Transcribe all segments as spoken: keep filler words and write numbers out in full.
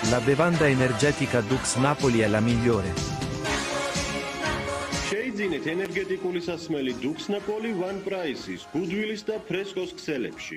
La bevanda energetica Dux Napoli è la migliore. Შეიძინეთ ენერგეტიკული სასმელი Dux Napoli One Price-ის გუდვილის და ფრესკოს ქსელებში.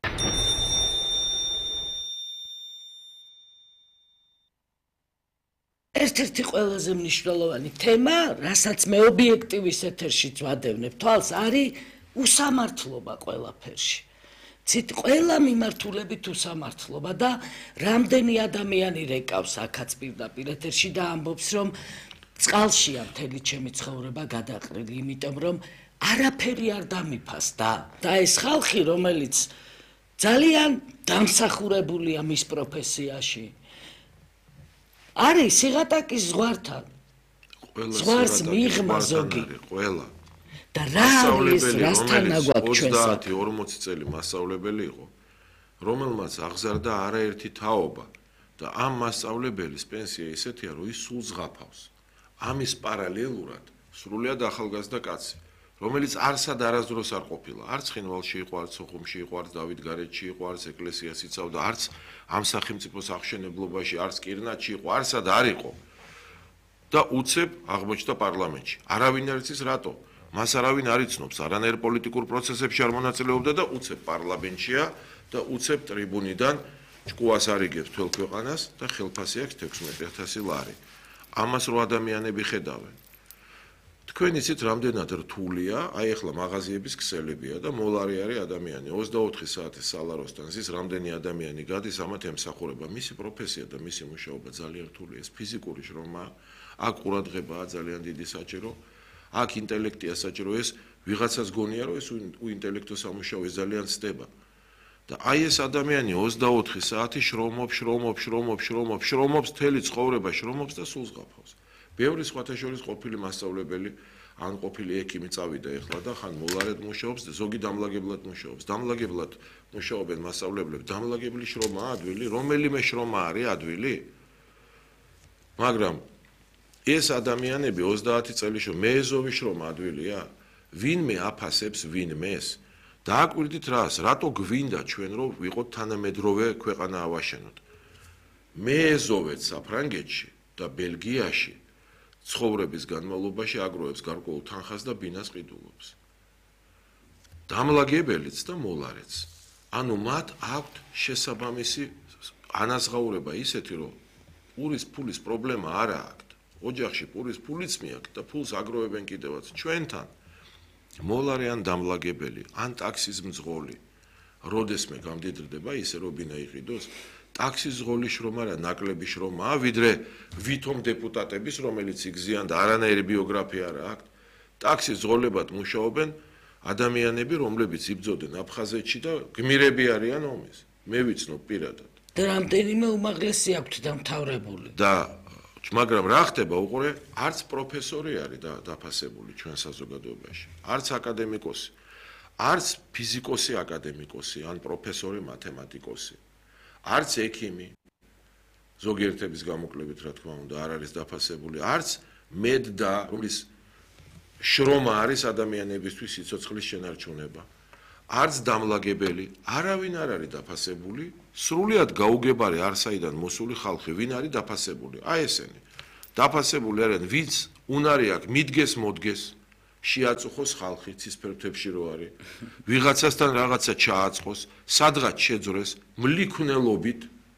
ერთ-ერთი ყველაზე მნიშვნელოვანი თემა, რასაც მე ობიექტივის ეთერშიც ვადევნებ თვალს, არის უსამართლობა ყველაფერში. ცით ყველა მიმართულებით უსამართლობა და რამდენი ადამიანი რეკავს აქაც პირდაპირ ეთერში და ამბობს, რომ წყალშია მთელი ჩემი ცხოვრება გადაყრილი, იმიტომ რომ არაფერი არ დამიფასდა. და ეს ხალხი, რომელიც ძალიან დამსახურებულია მის პროფესიაში, არის სიღატაკის ზღვართან. ზღვარს მიღმა ზოგი. ყველა. და რა არის რასთან აგვაქვს ჩვენს ოცდაათი ორმოცი წელი მასწავლებელი იყო, რომელმაც აღზარდა არაერთი თაობა და ამ მასწავლებელის პენსია ისეთია, რომ ის სულ ზღაფავს. ამის პარალელურად სრულიად ახალგაზრდა კაცი, რომელიც არსად არასდროს არ ყოფილა, არც ხინვალში იყო, არც სოხუმში იყო, არც დავითგარეჯში იყო, არც ეკლესიას იცავდა, არც ამ სახელმწიფოს აღშენებლობაში, არც კირნატში იყო, არსად არ იყო. და უცებ აღმოჩნდა პარლამენტში. არავინ არ იცის რატო? მას არავინ არ იცნობს, არანაირ პოლიტიკურ პროცესებში არ მონაწილეობდა და უცებ პარლამენტშია და უცებ ტრიბუნიდან ჭკუას არიგებს თელ ქვეყანას და ხელფასი აქვს თექვსმეტი ათასი ლარი. ამას რო ადამიანები ხედავენ. თქვენ იცით რამდენად რთულია, აი ახლა მაღაზიების ქსელებია და მოლარი არის ადამიანი. ოცდაოთხი საათის სალაროსთან ზის რამდენი ადამიანი გადის, ამათ ემსახურება. მისი პროფესია და მისი მუშაობა ძალიან რთულია. ეს ფიზიკური შრომაა, აქ ყურადღებაა ძალიან დიდი საჭირო. აქ ინტელექტია საჭირო, ეს ვიღაცას გონია, რომ ეს უინტელექტო სამუშაო ეს ძალიან ცდება. და აი ეს ადამიანი ოცდაოთხი საათი შრომობს, შრომობს, შრომობს, შრომობს, შრომობს, მთელი ცხოვრება შრომობს და სულ ზღაფავს. ბევრი სხვათა შორის ყოფილი მასწავლებელი, ან ყოფილი ექიმი წავიდა ეხლა და ხან მოლარედ მუშაობს და ზოგი დამლაგებლად მუშაობს. დამლაგებლად მუშაობენ მასწავლებლები, დამლაგებლის შრომაა ადვილი, რომელიმე შრომა არის ადვილი. მაგრამ ეს ადამიანები ოცდაათი წელი შრომ მეეზოვის შრომა ადვილია? ვინმე აფასებს ვინმეს? დააკვირდით რას, რატო გვინდა ჩვენ რომ ვიყოთ თანამედროვე ქვეყანა ავაშენოთ? მეეზოვეთ საფრანგეთში და ბელგიაში ცხოვრების განმავლობაში აგროვებს გარკვეულ თანხას და ბინას ყიდულობს. დამლაგებელიც და მოლარეც. ანუ მათ აქვთ შესაბამისი ანაზღაურება ისეთი, რომ პურის ფულის პრობლემა არ აქვთ. ოჯახში პურის ფულიც მიაქვთ და ფულს აგროვებენ კიდევაც ჩვენთან. მოლარე ან დამლაგებელი, ან ტაქსის მძღოლი. როდესმე გამდიდრდება ისე რომ ბინა იყიდოს, ტაქსის ზღოლის შრომა რა ნაკლები შრომაა, ვიდრე ვითომ დეპუტატების, რომელიც იგზიან და არანაირი ბიოგრაფია არ აქვთ. ტაქსის ზღოლებად მუშაობენ ადამიანები, რომლებიც იბრძოდნენ აფხაზეთში და გმირები არიან ომის. მე ვიცნობ პირადად. და რამდენიმე უმაღლესი აქვთ დამთავრებული. და მაგრამ რა ხდება უყურე, არც პროფესორი არის და დაფასებული ჩვენ საზოგადოებაში, არც აკადემიკოსი, არც ფიზიკოსი აკადემიკოსი, ან პროფესორი მათემატიკოსი, არც ექიმი, ზოგიერთების გამოკლებით რა თქმა უნდა, არ არის დაფასებული, არც მედდა, რომლის შრომა არის ადამიანებისთვის სიცოცხლის შენარჩუნება, არც დამლაგებელი, არავინ არ არის დაფასებული, სრულიად გაუგებარი არსაიდან მოსული ხალხი, ვინ არის დაფასებული? აი ესენი. დაფასებული არიან, ვინც უნარი აქვს, მიდგეს, მოდგეს, შეაწუხოს ხალხი, ცისფერთებში რო არის, ვიღაცასთან რაღაცა ჩააწყოს, სადღაც შეძრეს, მლიქვნელობით,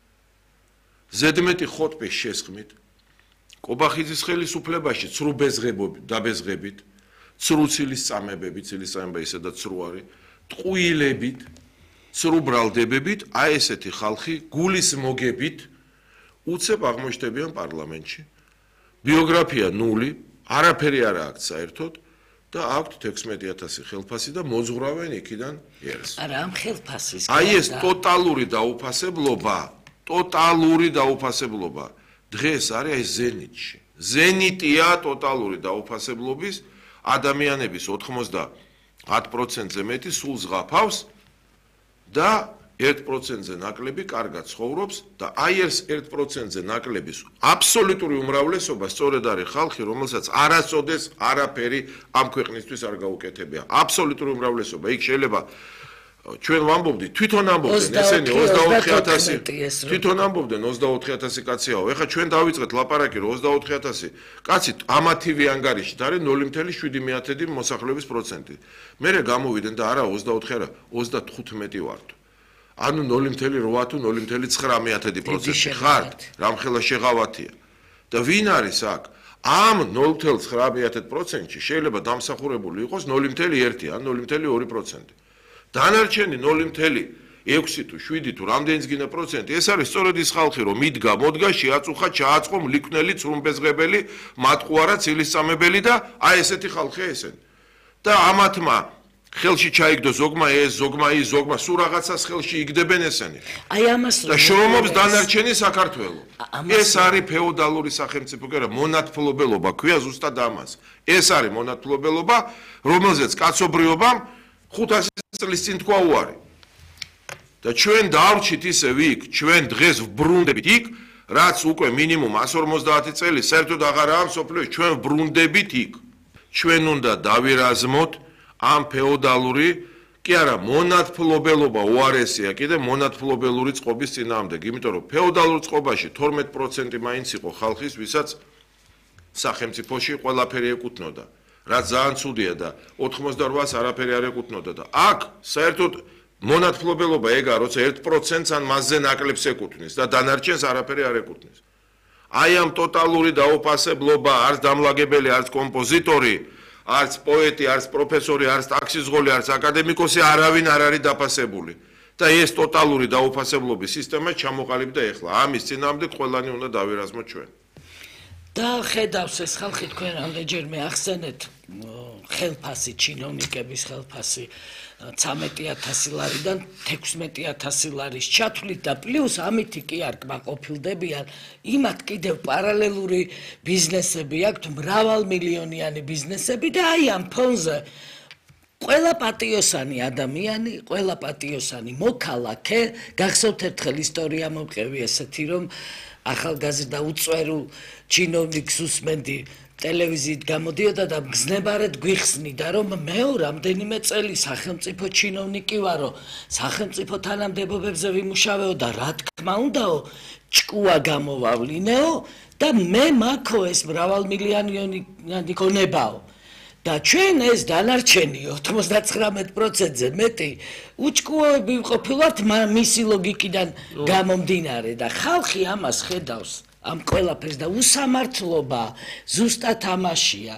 ზედმეტი ხოტბის შესხმით, კობახიძის ხელისუფლებაში ცრუ დაბეზღებით, ცრუ ცილის წამებები, ცილის წამება ისედაც ცრუ არის, ტყუილებით, ცრუ ბრალდებებით, აი ესეთი ხალხი გულის მოგებით უცებ აღმოჩნდებიან პარლამენტში. ბიოგრაფია ნული, არაფერი არ აქვს საერთოდ და აქვთ თექვსმეტი ათასი ხელფასი და მოძღვრავენ იქიდან ერს. არა, ამ ხელფასის. აი ეს ტოტალური დაუფასებლობა, ტოტალური დაუფასებლობა დღეს არის აი ზენიტში. ზენიტია ტოტალური დაუფასებლობის, ადამიანების ოცდაათ პროცენტზე მეტი სულ ზღაფავს და ერთ პროცენტზე ნაკლები კარგად ცხოვრობს და აი ეს ერთ პროცენტზე ნაკლების აბსოლუტური უმრავლესობა სწორედ არის ხალხი, რომელსაც არასოდეს არაფერი ამ ქვეყნისთვის არ გაუკეთებია. აბსოლუტური უმრავლესობა. იქ შეიძლება ჩვენ ვამბობდით, თვითონ ამბობდნენ ესენი ოცდაოთხი ათასი. თვითონ ამბობდნენ ოცდაოთხი ათასი კაციაო. ეხლა ჩვენ დავიწყეთ ლაპარაკი რომ ოცდაოთხი ათასი კაცი ამათივე ანგარიშით არის ნული ათეული შვიდი მოსახლეობის პროცენტი. მერე გამოვიდნენ და არა ოცდაოთხი არა, ოცდათხუთმეტი ვართ. ანუ ნული ათეული რვა თუ ნული ათეული ცხრა პროცენტი ხართ, რამხელა შეღავათია. და ვინ არის აქ? ამ ნული ათეული ცხრა პროცენტში შეიძლება დამსახურებული იყოს ნული ათეული ერთი ან ნული ათეული ორი პროცენტი. დანარჩენი ნული ათეული ექვსი თუ შვიდი თუ რამდენიც გინდა პროცენტი, ეს არის სწორედ ის ხალხი, რომ მიდგა, მოდგა, შეაწუხა, ჩააწყო, მლიქნელი, ცრუმბეზღებელი, მატყუარა, ცილისწამებელი და აი ესეთი ხალხია ესენი. და ამათმა ხელში ჩაიგდო ზოგმა ეს, ზოგმა ის, ზოგმა სულ რაღაცას ხელში იგდებენ ესენი. აი ამას და შრომობს დანარჩენი საქართველო. ეს არის ფეოდალური სახელმწიფო, კი არა, მონათფლობელობა ქვია ზუსტად ამას. ეს არის მონათფლობელობა, რომელზეც კაცობრიობამ ხუთასი წლის წინ თქვა უარი. და ჩვენ დავრჩით ისე ვიქ, ჩვენ დღეს ვბრუნდებით იქ, რაც უკვე მინიმუმ εκατს ორმოცდაათი წელი საერთოდ აღარაა მსოფლიოში, ჩვენ ვბრუნდებით იქ. ჩვენ უნდა დავირაზმოთ ამ ფეოდალური, კი არა, მონათფლობელობა უარესია კიდე მონათფლობელური წყობის წინააღმდეგ, იმიტომ რომ ფეოდალურ წყობაში თორმეტი პროცენტი მაინც იყო ხალხის, ვისაც სახელმწიფოში ყველაფერი ეკუთვნოდა. რაც ძალიან ცუდია და ოთხმოცდარვას არაფერი არ ეკუთვნოდა და აქ საერთოდ მონათფლობელობა ეგა როცა ერთ პროცენტს ან მასზე ნაკლებს ეკუთვნის და დანარჩენს არაფერი არ ეკუთვნის. აი ამ ტოტალური დაუფასებლობა, არც დამლაგებელი, არც კომპოზიტორი, არც პოეტი, არც პროფესორი, არც ტაქსიზღოლი, არც აკადემიკოსი არავინ არ არის დაფასებული. და ეს ტოტალური დაუფასებლობის სისტემა ჩამოყალიბდა ეხლა. ამის წინააღმდეგ ყველანი უნდა დავირაზმოთ ჩვენ. და ხედავს ეს ხალხი თქვენ რამდენჯერმე ახსენეთ ხელფასი, ჩინოვნიკების ხელფასი ცამეტი ათასი ლარიდან თექვსმეტი ათასი ლარის ჩათვლით და პლუს ამითი კი არ კმაყოფილდებიან, იმათ კიდევ პარალელური ბიზნესები აქვთ, მრავალმილიონიანი ბიზნესები და აი ამ ფონზე ყველა პატიოსანი ადამიანი, ყველა პატიოსანი მოქალაქე, გახსოვთ ერთხელ ისტორია მომყევი ესეთი რომ ახალგაზრდა უწვერულ ჩინოვნიკს უსმენდი ტელევიზიით გამოდიოდა და მგზნებარედ გვიხსნიდა რომ მეო რამდენიმე წელი სახელმწიფო ჩინოვნიკი ვარო, სახელმწიფო თანამდებობებზე ვიმუშავეო და რა თქმა უნდაო ჭკუა გამოვავლინეო და მე მაქო ეს მრავალმილიონიანი გონებაო. და ჩვენ ეს დანარჩენი ოცდაცხრამეტ პროცენტზე მეტი უჭკუოები ვყოფილვართ მისი ლოგიკიდან გამომდინარე და ხალხი ამას ხედავს ამ ყველაფერს და უსამართლობა ზუსტად ამაშია.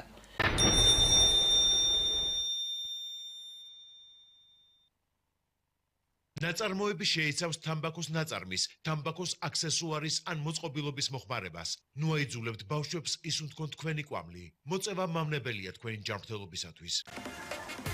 ნაწარმოები შეიცავს თამბაქოს ნაწარმის, თამბაქოს აქსესუარის ან მოწყობილობის მოხმარებას. ნუ აიძულებთ ბავშვებს ისუნთქონ თქვენი კვამლი. მოწევა მავნებელია თქვენი ჯანმრთელობისათვის.